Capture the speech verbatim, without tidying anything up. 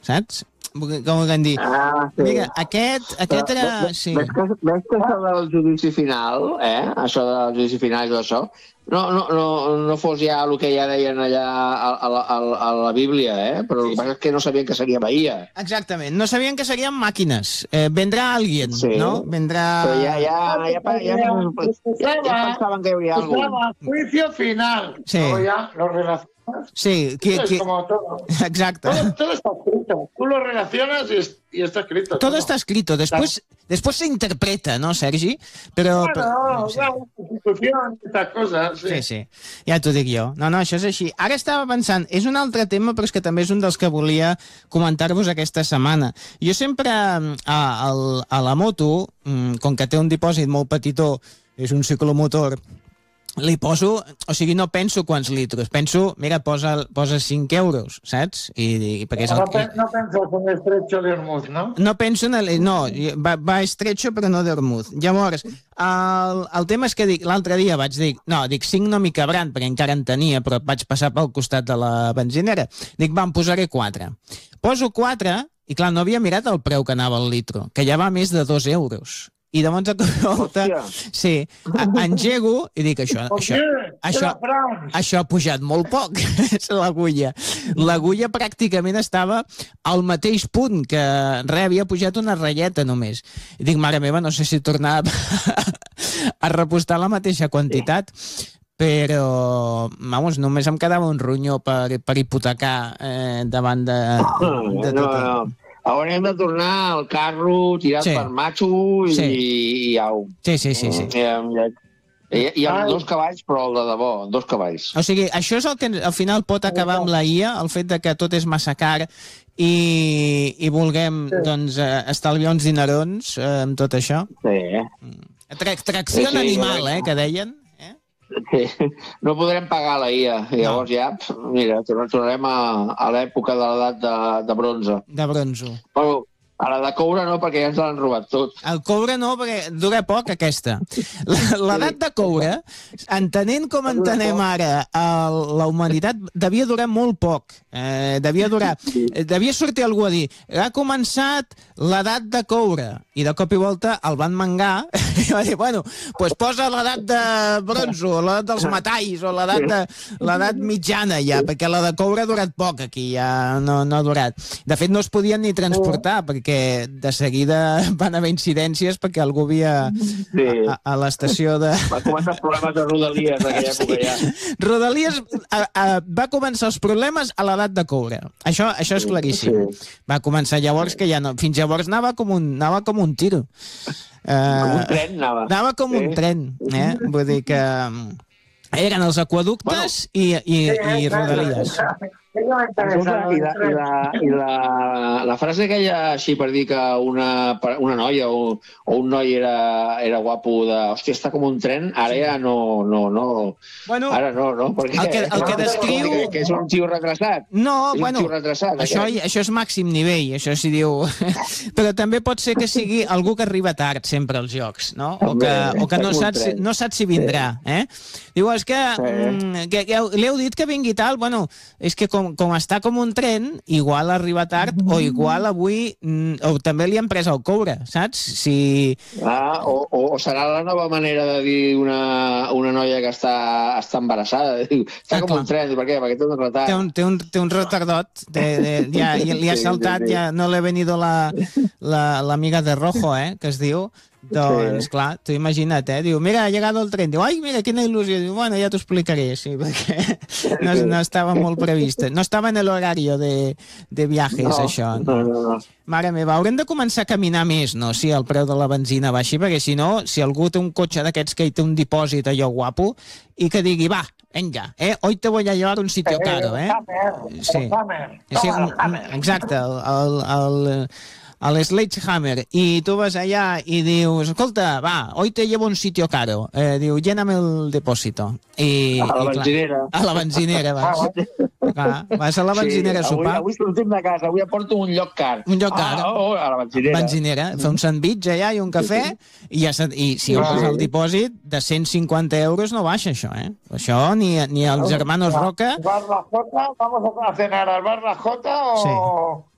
saps? Com ho can dir? Ah, sí. Mira, aquest, aquest era... Sí. Ves que, ves que això del judici final, eh? Això del judici final i tot això, no, no, no, no fos ja el que ja deien allà a, a, a, a la Bíblia, eh? Però el que passa és que no sabien que seria Bahia. Exactament, no sabien que serien màquines. Eh, vendrà alguien, sí. no? Vendrà... Però ja, ja, ja, ja, ja, ja, ja pensaven que hi hauria alguna cosa. Juicio final. Sí. Luego ya lo relacionas. Sí, que, es que... como todo. Exacto. Todo, todo está escrito. Tú lo relacionas y, es, y está escrito. Todo, todo está escrito. Después, claro. después se interpreta, ¿no, Sergi? Però, claro, però, no, sí. la Constitución, estas cosas. Sí, sí. sí. Ja t'ho dic jo. No, no, això és així. Ara estava pensant, és un altre tema, però és que també és un dels que volia comentar-vos aquesta setmana. Jo sempre, a, a, a la moto, com que té un dipòsit molt petitó, és un ciclomotor, li poso, o sigui, no penso quants litros, penso, mira, posa, posa cinc euros, saps? I, i perquè és el... no, pen, no penso en estrecho de Hormuz, no? No penso en el... No, va, va estrecho però no d'Hormuz. Llavors, el, el tema és que dic, l'altre dia vaig dir, no, dic, cinc no m'hi cabran, perquè encara en tenia, però vaig passar pel costat de la benzinera. Dic, va, em posaré quatre. Poso quatre, i clar, no havia mirat el preu que anava el litro, que ja va més de dos euros. I llavors a volta, sí, engego i dic això, això, això, això ha pujat molt poc, l'agulla. L'agulla pràcticament estava al mateix punt, que res, havia pujat una ratlleta només. I dic, mare meva, no sé si tornar a repostar la mateixa quantitat, però, vamos, només em quedava un ronyó per, per hipotecar eh, davant de, de tot. No, no. Haurem de tornar al carro tirat sí. per macho i, sí. i au. Sí, sí, sí. sí. Hi ha, hi ha, hi ha dos cavalls, però el de debò, dos cavalls. O sigui, això és el que al final pot acabar amb la I A, el fet de que tot és massa car i, i vulguem sí. doncs, estalviar uns dinerons eh, amb tot això. Sí. Tra tracció sí, sí, animal, eh, que deien. Sí. No podrem pagar la I A. I llavors no. ja, mira, tornarem a, a l'època de l'edat de, de bronze. De bronzo. Bueno, a la de coure no, perquè ja ens l'han robat tot. El coure no, perquè dura poc, aquesta. L'edat de coure, entenent com entenem ara la humanitat, devia durar molt poc. Eh, devia durar... Devia sortir algú a dir, ha començat l'edat de coure. I de cop i volta el van mangar i va dir, bueno, doncs posa l'edat de bronzo, l'edat dels metalls, o l'edat de l'edat mitjana ja, perquè la de coure ha durat poc aquí, ja no, no ha durat. De fet, no es podien ni transportar, perquè de seguida van haver incidències perquè algú havia sí. a, a l'estació de... Va començar els problemes de Rodalies en aquella època ja. Rodalies a, a, va començar els problemes a l'edat de coure. Això, això és claríssim. Sí. Va començar llavors que ja no... Fins llavors anava com un, anava com un tiro. Uh, com un tren anava. Anava com sí. un tren. Eh? Vull dir que... Eren els aquaductes bueno, i, i, i Rodalies. I, la, i, la, i la, la frase aquella així per dir que una, una noia o, o un noi era, era guapo de hòstia, està com un tren, ara ja no, no, no. Bueno, ara no, no, perquè el que, el que descriu... Que, que és un tio retrasat. No, és bueno, retrasat, això, això és màxim nivell, això s'hi diu... Però també pot ser que sigui algú que arriba tard sempre als jocs, no? O que, o que no, saps, no saps si vindrà, eh? Diu, és que, sí. que, que li heu dit que vingui tal, bueno, és que com Com, com està com un tren, igual arriba tard o igual avui o també li han pres el coure, saps? Si... Ah, o, o serà la nova manera de dir una, una noia que està, està embarassada. Està ah, com clar. un tren, per què? Perquè té un retard. Té un, té un, té un retardot. De, de, ja, li ha saltat, sí, sí, sí. Ja no le ha venido la, la, l'amiga de rojo, eh, que es diu. Doncs, sí. clar, tu imagina't, eh? Diu, mira, ha llegat el tren. Diu, ai, mira, quina il·lusió. Diu, bueno, ja t'ho explicaré, sí, perquè no, no estava molt prevista. No estava en l'horari de, de viajes, no, això. No, no, no. Mare meva, haurem de començar a caminar més, no? Si el preu de la benzina baixi, perquè si no, si algú té un cotxe d'aquests que hi té un dipòsit allò guapo, i que digui, va, venga, eh? Hoy te voy a llevar un sitio caro, eh? Sí, sí, un, un, exacte, el... el, el a l'Sledgehammer, i tu vas allà i dius, escolta, va, hoy te llevo un sitio caro. Eh, diu, lléname el depósito. I, a la i, benzinera. Clar, a la benzinera vas. Clar, vas a la benzinera sí, a sopar. Avui, avui sortim de casa, avui aporto un lloc car. Un lloc car. Ah, oh, a la benzinera. Benzinera. Fer un sandvitx allà i un cafè, i, ja, i si obres el dipòsit, de cent cinquanta euros no baixa això, eh? Això ni, ni els germanos Roca... ¿Bar La Jota? ¿Vamos a cenar al Bar La Jota o...? Sí.